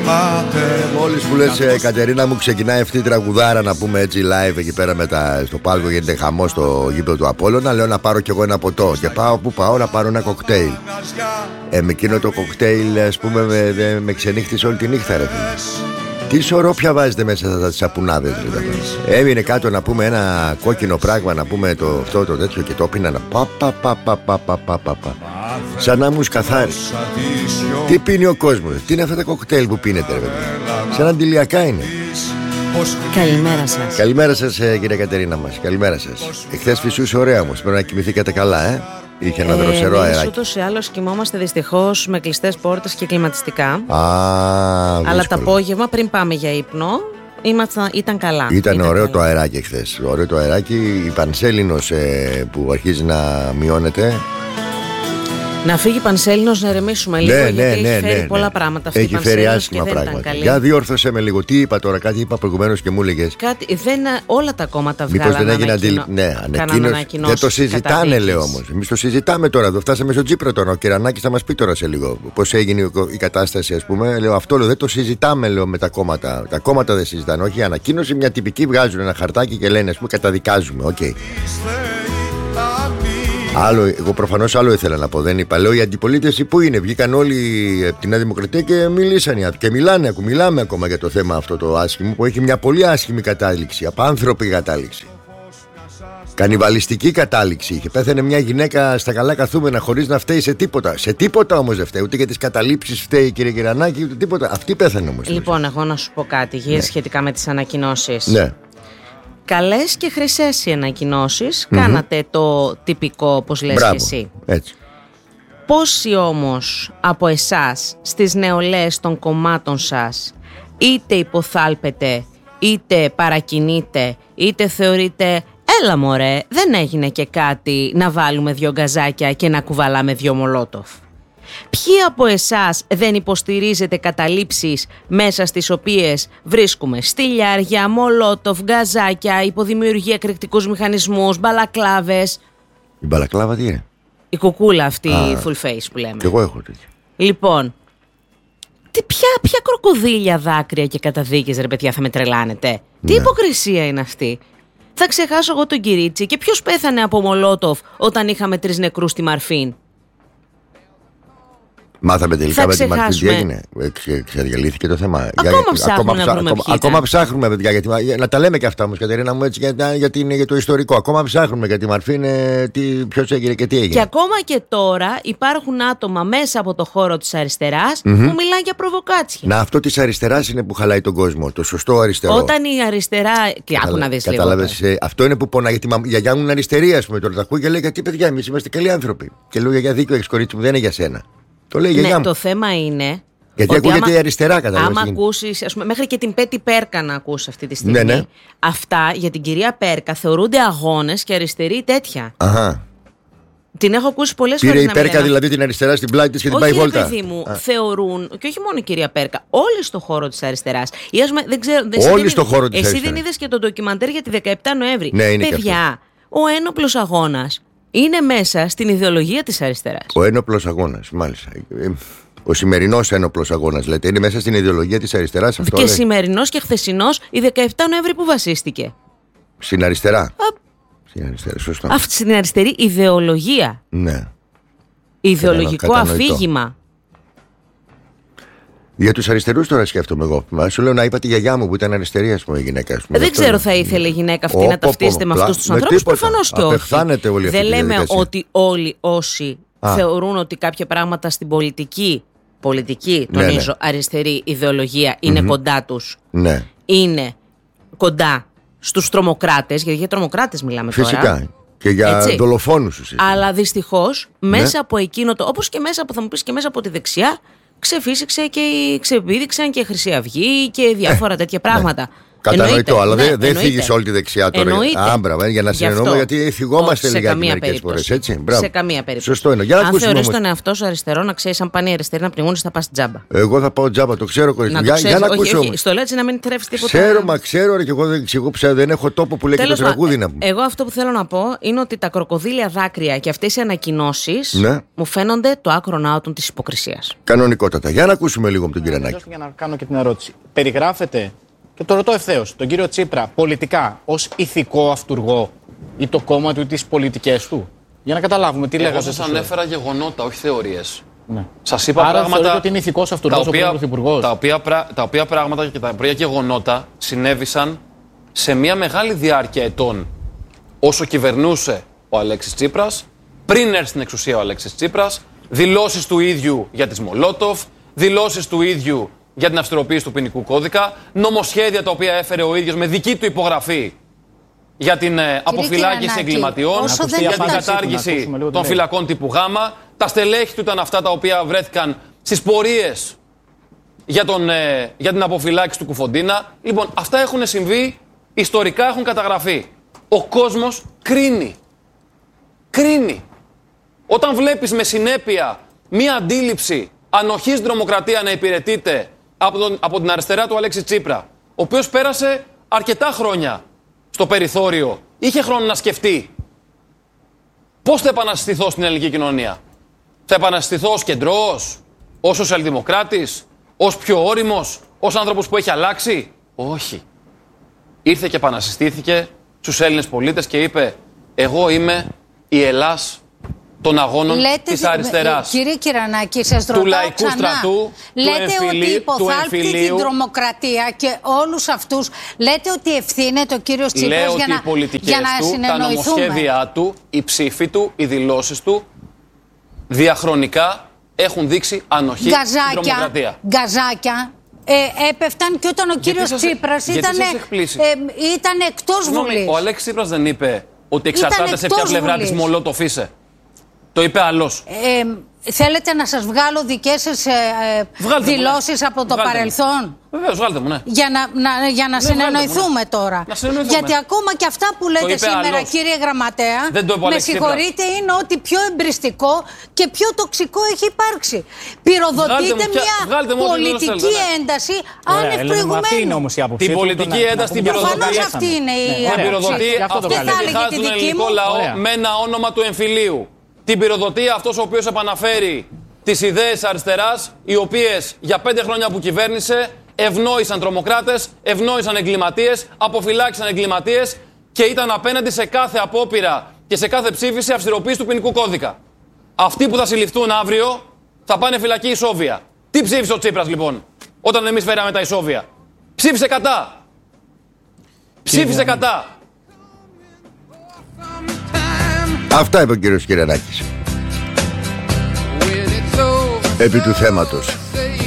Μόλις που λες, Κατερίνα μου, ξεκινάει αυτή η τραγουδάρα, να πούμε έτσι live εκεί πέρα στο πάλκο, γίνεται χαμό στο γήπεδο του Απόλλωνα. Λέω να πάρω κι εγώ ένα ποτό. Και πάω που πάω να πάρω ένα κοκτέιλ. Με εκείνο το κοκτέιλ, ας πούμε, με ξενύχτησε όλη τη νύχτα, ρε. Τι σωρόπια βάζετε μέσα στα σαπουνάδες, ρε. Έμεινε κάτω, να πούμε, ένα κόκκινο πράγμα, να πούμε αυτό το τέτοιο, και το πίνα να σαν να μου σκαθάρει. Τι πίνει ο κόσμος, τι είναι αυτά τα κοκτέιλ που πίνετε, ρε. Σαν αντιλιακά είναι. Καλημέρα σας. Καλημέρα σας, κυρία Κατερίνα μας. Καλημέρα σας. Εχθές φυσούσε ωραία όμως. Πρέπει να κοιμηθήκατε καλά, Είχε ένα δροσερό αεράκι. Ούτως ή άλλως κοιμόμαστε δυστυχώς με κλειστές πόρτες και κλιματιστικά. Αλλά το απόγευμα πριν πάμε για ύπνο ήταν καλά. Ήταν ωραίο το αεράκι χθες. Ωραίο το αεράκι. Η Πανσέλινος που αρχίζει να μειώνεται. Να φύγει Πανσέλινος, να ερεμήσουμε λίγο. Γιατί έχει φέρει πολλά πράγματα αυτή η Πανσέλινος. Έχει φέρει άσχημα πράγματα. Για διόρθωσέ με λίγο. Τι είπα τώρα, κάτι είπα προηγουμένως και μου έλεγες. Όλα τα κόμματα βγάλαν. Μήπως δεν έγινε ανακοίνωση. Δεν το συζητάνε, λέω όμως. Εμείς το συζητάμε τώρα. Εδώ φτάσαμε στο Τσίπρα τώρα. Ο Κυρανάκης θα μας πει τώρα σε λίγο πώς έγινε η κατάσταση, ας πούμε. Λέω αυτό, δεν το συζητάμε, λέω, με τα κόμματα. Τα κόμματα δεν συζητάνε. Όχι, ανακοίνωση, μια τυπική, βγάζουν ένα χαρτάκι και λένε, ας πούμε, καταδικάζουμε. Οκ. Εγώ προφανώς άλλο ήθελα να πω. Δεν είπα. Λέω, οι αντιπολίτες που είναι. Βγήκαν όλοι από τη Νέα Δημοκρατία και μιλήσαν. Και μιλάμε ακόμα για το θέμα αυτό το άσχημο, που έχει μια πολύ άσχημη κατάληξη. Απάνθρωπη κατάληξη. Κανιβαλιστική κατάληξη είχε. Πέθανε μια γυναίκα στα καλά καθούμενα χωρίς να φταίει σε τίποτα. Σε τίποτα όμως δεν φταίει. Ούτε για τις καταλήψεις φταίει, κύριε Κυρανάκη, ούτε τίποτα. Αυτή πέθανε όμως. Λοιπόν, εγώ να σου πω κάτι σχετικά με τις ανακοινώσεις. Ναι. Καλές και χρυσές οι ανακοινώσεις. Κάνατε το τυπικό, όπως λες. Μπράβο, και εσύ. Έτσι. Πόσοι όμως από εσάς στις νεολαίες των κομμάτων σας είτε υποθάλπετε, είτε παρακινείτε, είτε θεωρείτε έλα μωρέ, δεν έγινε και κάτι να βάλουμε 2 γκαζάκια και να κουβαλάμε 2 μολότοφ? Ποιοι από εσάς δεν υποστηρίζετε καταλήψεις μέσα στις οποίες βρίσκουμε στυλιάρια, μολότοφ, γκαζάκια, υποδημιουργία εκρηκτικούς μηχανισμούς, μπαλακλάβες? Η μπαλακλάβα τι είναι? Η κουκούλα αυτή, η full face που λέμε. Και εγώ έχω τέτοια. Λοιπόν, ποια κροκοδίλια, δάκρυα και καταδίκες, ρε παιδιά, θα με τρελάνετε? Ναι. Τι υποκρισία είναι αυτή? Θα ξεχάσω εγώ τον Κυρίτσι? Και ποιος πέθανε από μολότοφ όταν είχαμε 3 νεκρούς στη Μαρφίν? Μάθαμε τελικά με τη Μαρφίν τι έγινε. Ξεδιαλύθηκε το θέμα. Ακόμα ψάχνουμε, παιδιά. Να τα λέμε και αυτά όμως, Κατερίνα μου, έτσι, για το ιστορικό. Ακόμα ψάχνουμε για τη Μαρφίν ποιος έγινε και τι έγινε. Και ακόμα και τώρα υπάρχουν άτομα μέσα από το χώρο της αριστεράς που μιλάνε για προβοκάτσια. Να, αυτό της αριστεράς είναι που χαλάει τον κόσμο. Το σωστό αριστερό. Όταν η αριστερά. Και άκου να δεις λίγο. Κατάλαβες. Αυτό είναι που πονάει. Γιατί η γιαγιά μου είναι αριστερή, ας πούμε. Τώρα τα ακούει και λέει, γιατί παιδιά, εμείς είμαστε καλοί άνθρωποι. Και λέω, για δίκιο έχεις, κορίτσι μου, δεν είναι για σένα. Το λέει, ναι, το θέμα είναι. Γιατί ακούγεται η αριστερά, κατάλαβες. Άμα ακούσεις, ας πούμε, μέχρι και την Πέτη Πέρκα να ακούσεις αυτή τη στιγμή. Ναι. Αυτά για την κυρία Πέρκα θεωρούνται αγώνες και αριστερή τέτοια. Αχα. Την έχω ακούσει πολλές φορές. Πήρε η Πέρκα δηλαδή την αριστερά στην πλάτη της και την πάει βόλτα. Όχι, παιδί μου, θεωρούν, και όχι μόνο η κυρία Πέρκα, όλοι στο χώρο της αριστεράς. Δεν ξέρω, όλοι στο χώρο της αριστεράς. Εσύ δεν είδες και το ντοκιμαντέρ για τη 17 Νοέμβρη? Ναι, είναι. Παιδιά, ο ένοπλος αγώνας είναι μέσα στην ιδεολογία της αριστεράς. Ο ένοπλος αγώνας, μάλιστα. Ο σημερινός ένοπλος αγώνας, λέτε, είναι μέσα στην ιδεολογία της αριστεράς αυτό? Και σημερινός και χθεσινός, η 17 Νοέμβρη που βασίστηκε? Στην αριστερά. Στην αριστερά, σωστά. Αυτή στην αριστερή ιδεολογία. Ναι. Ιδεολογικό αφήγημα. Για τους αριστερούς τώρα σκέφτομαι εγώ. Σου λέω να είπα τη γιαγιά μου που ήταν αριστερή, ας πούμε, η γυναίκα. Δεν ξέρω, θα ήθελε η γυναίκα αυτή να ταυτίζεται με αυτούς τους ανθρώπους? Προφανώς και όχι. Δεν λέμε ότι όλοι όσοι θεωρούν ότι κάποια πράγματα στην πολιτική, τονίζω, αριστερή ιδεολογία είναι κοντά τους. Ναι. Είναι κοντά στους τρομοκράτες, γιατί για τρομοκράτες μιλάμε τώρα. Φυσικά. Και για δολοφόνους ουσιαστικά. Αλλά δυστυχώς μέσα από εκείνο το, όπως και μέσα από, θα μου πεις, και μέσα από τη δεξιά, ξεφύσηξε και ξεπήδηξαν και Χρυσή Αυγή και διάφορα τέτοια πράγματα. Κατανοητό, αλλά δεν θίγεις όλη τη δεξιά τώρα. Άμπρα, για να συνεννοούμε, γιατί θυγόμαστε λιγάκι μερικές φορές. Έτσι. Σε καμία περίπτωση. Σωστό είναι. Αν θεωρείς τον εαυτό σου αριστερό, να ξέρεις, αν πάνε οι αριστεροί να πνιγούν, θα πας τζάμπα. Εγώ θα πάω τζάμπα, το ξέρω, κορίτσι. Για να ακούσω. Στο λέω έτσι να μην τρέφεις τίποτα. Ξέρω, ρε, και εγώ δεν έχω τόπο που λέει και το τραγούδι να μου. Εγώ αυτό που θέλω να πω είναι ότι τα κροκοδίλια δάκρυα και αυτές οι ανακοινώσεις μου φαίνονται το άκρον άουτον της υποκρισίας. Κανονικότατα. Για να ακούσουμε λίγο με τον κύριο Νάκη. Για να κάνω και την ερώτηση. Περιγράφεται, και το ρωτώ ευθέως, τον κύριο Τσίπρα πολιτικά ως ηθικό αυτουργό ή το κόμμα του ή τις πολιτικές του? Για να καταλάβουμε τι λέγατε. Εγώ σας ανέφερα γεγονότα, όχι θεωρίες. Ναι. Σας είπα άρα πράγματα. Ότι είναι ηθικός αυτουργός ο πρωθυπουργός. Τα οποία πράγματα και τα οποία γεγονότα συνέβησαν σε μια μεγάλη διάρκεια ετών όσο κυβερνούσε ο Αλέξης Τσίπρας, πριν έρθει στην εξουσία ο Αλέξης Τσίπρας, δηλώσεις του ίδιου για τις Μολότοφ, δηλώσεις του ίδιου για την αυστηροποίηση του ποινικού κώδικα, νομοσχέδια τα οποία έφερε ο ίδιος με δική του υπογραφή για την αποφυλάκηση εγκληματιών, για την κατάργηση των φυλακών τύπου Γ. Τα στελέχη του ήταν αυτά τα οποία βρέθηκαν στις πορείες για την αποφυλάκηση του Κουφοντίνα. Λοιπόν, αυτά έχουν συμβεί, ιστορικά έχουν καταγραφεί. Ο κόσμος κρίνει. Κρίνει. Όταν βλέπεις με συνέπεια μία αντίληψη ανοχής τρομοκρατία να υπηρετείται από την αριστερά του Αλέξη Τσίπρα, ο οποίος πέρασε αρκετά χρόνια στο περιθώριο, είχε χρόνο να σκεφτεί πώς θα επαναστηθώ στην ελληνική κοινωνία. Θα επαναστηθώ ως κεντρός, ως σοσιαλδημοκράτης, ως πιο όριμος, ως άνθρωπος που έχει αλλάξει? Όχι. Ήρθε και επανασυστήθηκε στους Έλληνες πολίτες και είπε: εγώ είμαι η Ελλάς των αγώνων της αριστεράς. Κύριε Κυρανάκη, σας ρωτάω του λαϊκού ξανά. στρατού, λέτε ότι υποθάλπτει την τρομοκρατία και όλους αυτούς. Λέτε ότι ευθύνεται ο κύριος Τσίπρας για να, για να συνεννοηθούμε. Τα νομοσχέδιά του, οι ψήφοι του, οι δηλώσεις του διαχρονικά έχουν δείξει ανοχή στην τρομοκρατία. Γκαζάκια έπεφταν και όταν ο κύριος Τσίπρας ήταν εκτός Βουλής. Ο Αλέξης Τσίπρας δεν είπε ότι εξαρτάται σε ποια πλευρά της Μολότοφ είσαι? Το είπε άλλος. Θέλετε να σας βγάλω δικές σας δηλώσεις από το παρελθόν? Βεβαίως, βγάλτε μου, ναι. Για να συνεννοηθούμε τώρα. Γιατί ακόμα και αυτά που λέτε σήμερα, άλλος. Κύριε Γραμματέα, με συγχωρείτε, είναι ότι πιο εμπριστικό και πιο τοξικό έχει υπάρξει. Πυροδοτείτε μια πολιτική ένταση άνευ προηγουμένου. Την πολιτική ένταση την πυροδοτεί. Αυτή είναι η πυροδοτεί αυτό που διχάζει τον ελληνικό λαό με ένα όνομα του εμφυλίου. Την πυροδοτεί αυτός ο οποίος επαναφέρει τις ιδέες αριστεράς, οι οποίες για 5 χρόνια που κυβέρνησε ευνόησαν τρομοκράτες, ευνόησαν εγκληματίες, αποφυλάξαν εγκληματίες και ήταν απέναντι σε κάθε απόπειρα και σε κάθε ψήφιση αυστηροποίηση του ποινικού κώδικα. Αυτοί που θα συλληφθούν αύριο θα πάνε φυλακή ισόβια. Τι ψήφισε ο Τσίπρας λοιπόν, όταν εμείς φέραμε τα ισόβια? Ψήφισε κατά. Ψήφισε κατά. Αυτά είπε ο κύριος Κυρανάκης επί του θέματος.